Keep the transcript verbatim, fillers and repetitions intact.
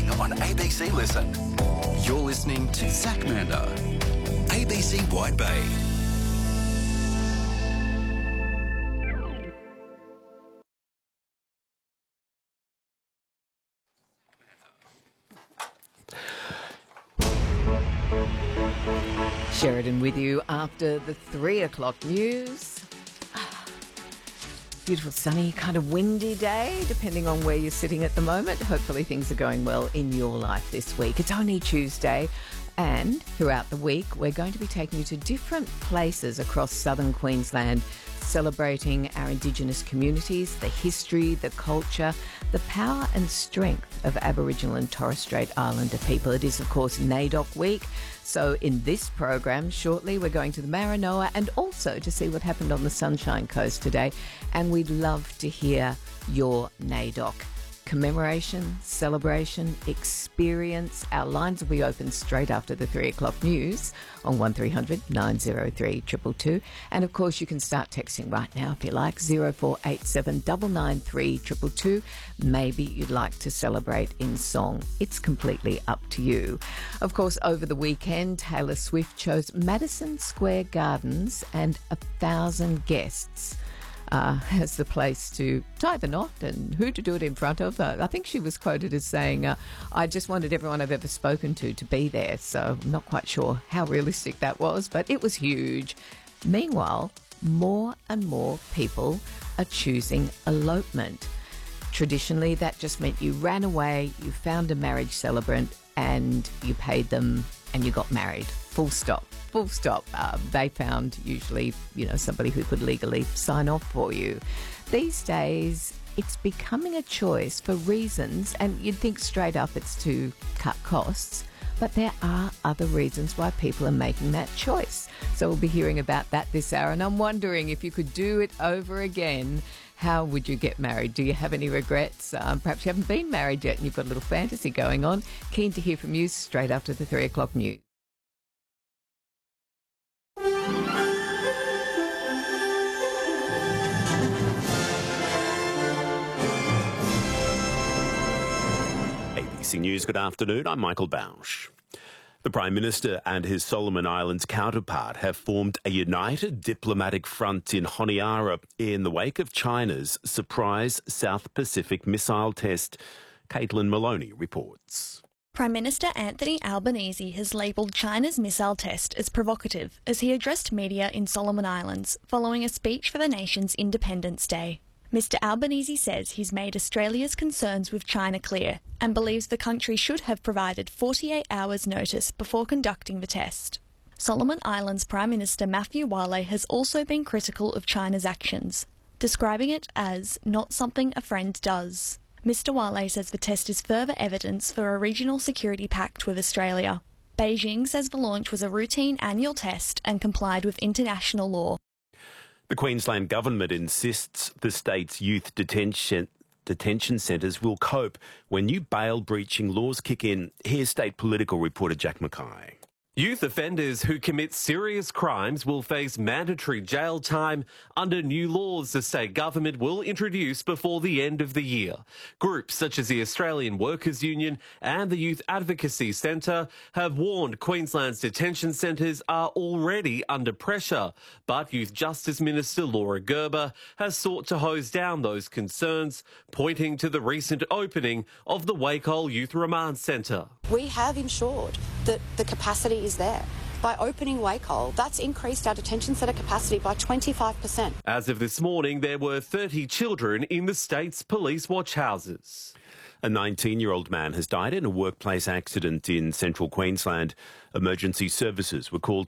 morning on A B C Listen. You're listening to Zach Mander, A B C Wide Bay. Sheridan with you after the three o'clock news. Beautiful sunny, kind of windy day, depending on where you're sitting at the moment. Hopefully things are going well in your life this week. It's only Tuesday, and throughout the week we're going to be taking you to different places across southern Queensland, celebrating our Indigenous communities, the history, the culture, the power and strength of Aboriginal and Torres Strait Islander people. It is, of course, NAIDOC Week. So in this program, shortly, we're going to the Maranoa and also to see what happened on the Sunshine Coast today. And we'd love to hear your NAIDOC commemoration, celebration, experience. Our lines will be open straight after the three o'clock news on one three hundred nine oh three two two two. And of course, you can start texting right now if you like, zero four eight seven nine nine three two two two. Maybe you'd like to celebrate in song. It's completely up to you. Of course, over the weekend, Taylor Swift chose Madison Square Gardens and a thousand guests Uh, as the place to tie the knot and who to do it in front of. Uh, I think she was quoted as saying, uh, I just wanted everyone I've ever spoken to to be there. So I'm not quite sure how realistic that was, but it was huge. Meanwhile, more and more people are choosing elopement. Traditionally, that just meant you ran away, you found a marriage celebrant and you paid them and you got married. Full stop. Full stop. Uh, they found usually, you know, somebody who could legally sign off for you. These days, it's becoming a choice for reasons, and you'd think straight up it's to cut costs, but there are other reasons why people are making that choice. So we'll be hearing about that this hour, and I'm wondering if you could do it over again, how would you get married? Do you have any regrets? Um, perhaps you haven't been married yet and you've got a little fantasy going on. Keen to hear from you straight after the three o'clock news. A B C News, good afternoon. I'm Michael Bausch. The Prime Minister and his Solomon Islands counterpart have formed a united diplomatic front in Honiara in the wake of China's surprise South Pacific missile test. Caitlin Maloney reports. Prime Minister Anthony Albanese has labelled China's missile test as provocative as he addressed media in Solomon Islands following a speech for the nation's Independence Day. Mister Albanese says he's made Australia's concerns with China clear and believes the country should have provided forty-eight hours notice before conducting the test. Solomon Islands Prime Minister Matthew Wale has also been critical of China's actions, describing it as not something a friend does. Mister Wale says the test is further evidence for a regional security pact with Australia. Beijing says the launch was a routine annual test and complied with international law. The Queensland Government insists the state's youth detention detention centres will cope when new bail-breaching laws kick in. Here's state political reporter Jack Mackay. Youth offenders who commit serious crimes will face mandatory jail time under new laws the state government will introduce before the end of the year. Groups such as the Australian Workers' Union and the Youth Advocacy Centre have warned Queensland's detention centres are already under pressure, but Youth Justice Minister Laura Gerber has sought to hose down those concerns, pointing to the recent opening of the Wacol Youth Remand Centre. We have ensured that the capacity is there. By opening Wacol, that's increased our detention centre capacity by twenty-five percent. As of this morning, there were thirty children in the state's police watch houses. A nineteen-year-old man has died in a workplace accident in central Queensland. Emergency services were called